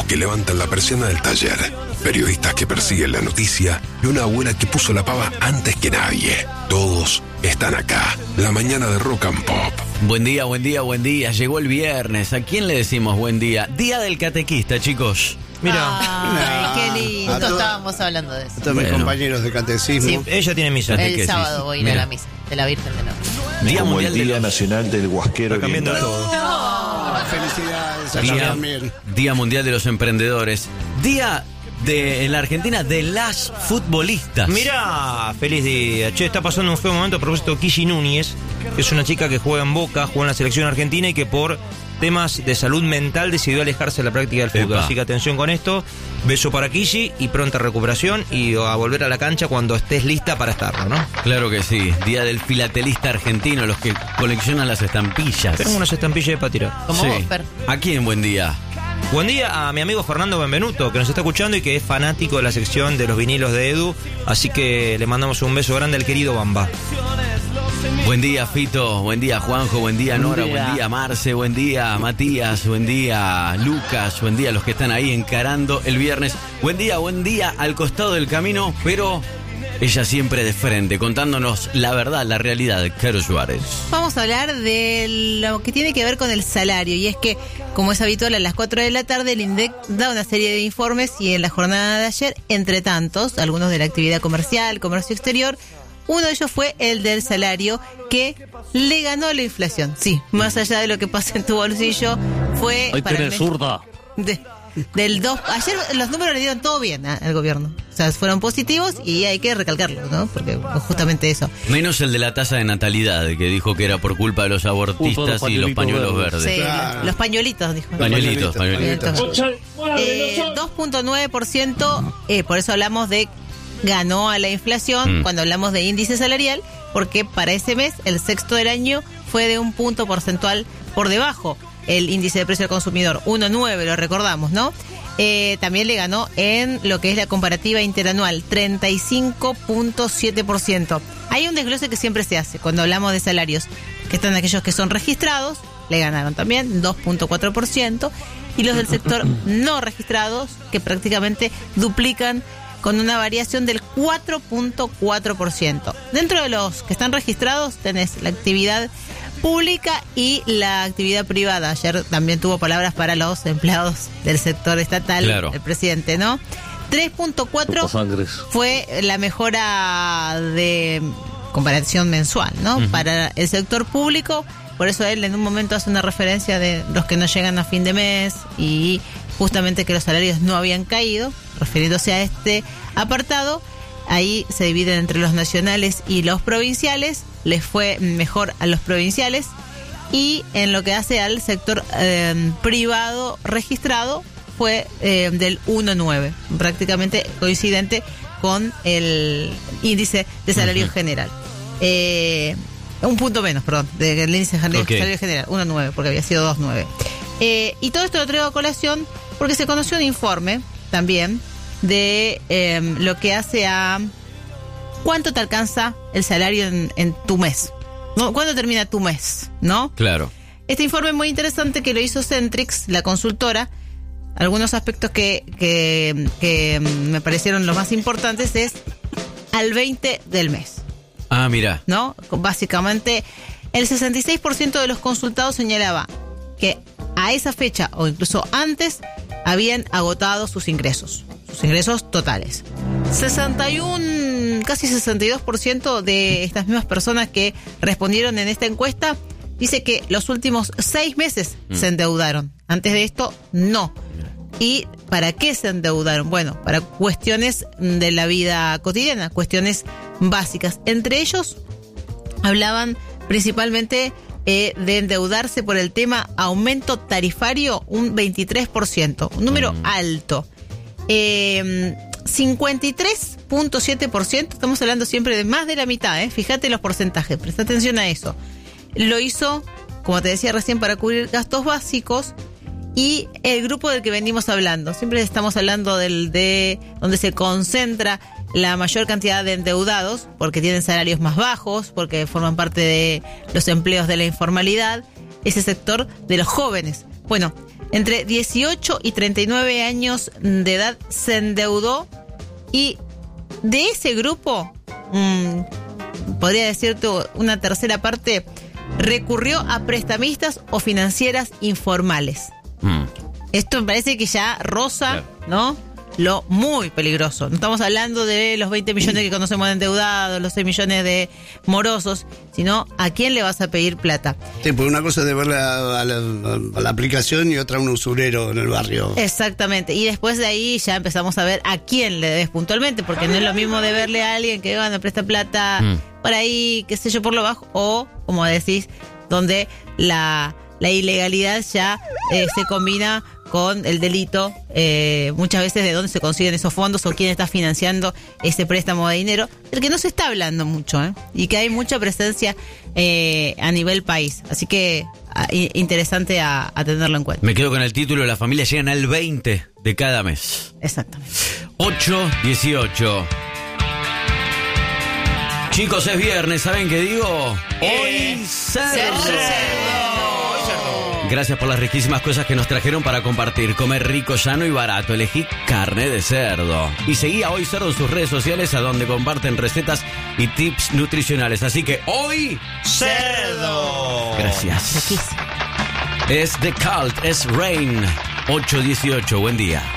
que levantan la persiana del taller, periodistas que persiguen la noticia y una abuela que puso la pava antes que nadie. Todos están acá. La mañana de Rock and Pop. Buen día, buen día, buen día. Llegó el viernes. ¿A quién le decimos buen día? Día del catequista, chicos. Mira. Ay, qué lindo. Estábamos hablando de eso. A todos mis compañeros de catecismo. Sí. Ella tiene misa. El sábado voy a ir a la misa de la Virgen de la Día como mundial el Día de los... Nacional del Guasquero. Está cambiando Bien. todo. Felicidades a Día, también. Día Mundial de los Emprendedores. Día en la Argentina de las futbolistas. Mira, feliz día. Che, está pasando un feo momento a propósito de Kishi Núñez, que es una chica que juega en Boca, juega en la selección argentina y que por temas de salud mental decidió alejarse de la práctica del fútbol. Epa. Así que atención con esto. Beso para Kishi y pronta recuperación y a volver a la cancha cuando estés lista para estarlo, ¿no? Claro que sí. Día del filatelista argentino, los que coleccionan las estampillas. Tengo unas estampillas para tirar. Como Sí. vos, Per. ¿A quién buen día? Buen día a mi amigo Fernando Benvenuto, que nos está escuchando y que es fanático de la sección de los vinilos de Edu. Así que le mandamos un beso grande al querido Bamba. Buen día, Fito. Buen día, Juanjo. Buen día, Nora. Buen día, Marce. Buen día, Matías. Buen día, Lucas. Buen día a los que están ahí encarando el viernes. Buen día al costado del camino, pero ella siempre de frente, contándonos la verdad, la realidad. Caro Suárez. Vamos a hablar de lo que tiene que ver con el salario. Y es que, como es habitual, a las 4 de la tarde el INDEC da una serie de informes y en la jornada de ayer, entre tantos, algunos de la actividad comercial, comercio exterior, uno de ellos fue el del salario que le ganó la inflación. Sí, más allá de lo que pasa en tu bolsillo, fue Hoy para el tenés mes zurda. del 2. Ayer los números le dieron todo bien al gobierno. O sea, fueron positivos y hay que recalcarlo, ¿no? Porque justamente eso. Menos el de la tasa de natalidad, que dijo que era por culpa de los abortistas y los pañuelos verdes. Sí, Claro. los pañuelitos, dijo. Pañuelitos. 2.9%, por eso hablamos de ganó a la inflación cuando hablamos de índice salarial, porque para ese mes, el sexto del año, fue de un punto porcentual por debajo el índice de precio al consumidor, 1.9, lo recordamos, ¿no? También le ganó en lo que es la comparativa interanual, 35.7%. Hay un desglose que siempre se hace cuando hablamos de salarios, que están aquellos que son registrados, le ganaron también 2.4%, y los del sector no registrados, que prácticamente duplican con una variación del 4.4%. Dentro de los que están registrados tenés la actividad pública y la actividad privada. Ayer también tuvo palabras para los empleados del sector estatal, Claro. El presidente, ¿no? 3.4 fue la mejora de comparación mensual, ¿no? Para el sector público, por eso él en un momento hace una referencia de los que no llegan a fin de mes y justamente que los salarios no habían caído, refiriéndose a este apartado. Ahí se dividen entre los nacionales y los provinciales. Les fue mejor a los provinciales. Y en lo que hace al sector privado registrado fue del 1.9, prácticamente coincidente con el índice de salario general. Un punto menos, perdón, del índice de salario general, 1.9, porque había sido 2.9. Y todo esto lo traigo a colación porque se conoció un informe también de lo que hace a cuánto te alcanza el salario en tu mes, ¿no? ¿Cuándo termina tu mes? ¿No? Claro. Este informe muy interesante que lo hizo Centrix, la consultora. Algunos aspectos que me parecieron los más importantes es al 20 del mes, Ah, mira. ¿no? Básicamente, el 66% de los consultados señalaba que a esa fecha o incluso antes habían agotado sus ingresos totales. casi 62% de estas mismas personas que respondieron en esta encuesta dice que los últimos 6 meses se endeudaron. Antes de esto, no. ¿Y para qué se endeudaron? Bueno, para cuestiones de la vida cotidiana, cuestiones básicas. Entre ellos, hablaban principalmente de endeudarse por el tema aumento tarifario, un 23%, un número alto. 53.7%, estamos hablando siempre de más de la mitad, fíjate los porcentajes, presta atención a eso. Lo hizo, como te decía recién, para cubrir gastos básicos. Y el grupo del que venimos hablando, siempre estamos hablando de donde se concentra la mayor cantidad de endeudados, porque tienen salarios más bajos, porque forman parte de los empleos de la informalidad, ese sector de los jóvenes. Bueno, entre 18 y 39 años de edad se endeudó, y de ese grupo, podría decirte una tercera parte, recurrió a prestamistas o financieras informales. Esto me parece que ya roza, ¿no?, lo muy peligroso. No estamos hablando de los 20 millones que conocemos de endeudados, los 6 millones de morosos, sino a quién le vas a pedir plata. Sí, pues una cosa es de ver a la aplicación y otra un usurero en el barrio. Exactamente, y después de ahí ya empezamos a ver a quién le debes puntualmente, porque no es lo mismo de verle a alguien que me presta plata por ahí, qué sé yo, por lo bajo, o, como decís, donde la ilegalidad ya se combina con el delito, muchas veces de dónde se consiguen esos fondos o quién está financiando ese préstamo de dinero, del que no se está hablando mucho, y que hay mucha presencia a nivel país. Así que interesante a tenerlo en cuenta. Me quedo con el título: las familias llegan al 20 de cada mes. Exactamente. 8:18. Chicos, es viernes, ¿saben qué digo? Hoy cerdo. Gracias por las riquísimas cosas que nos trajeron para compartir. Comer rico, sano y barato. Elegí carne de cerdo. Y seguí a Hoy Cerdo en sus redes sociales, a donde comparten recetas y tips nutricionales. Así que hoy cerdo. Gracias. Es The Cult, es Rain. 8:18. Buen día.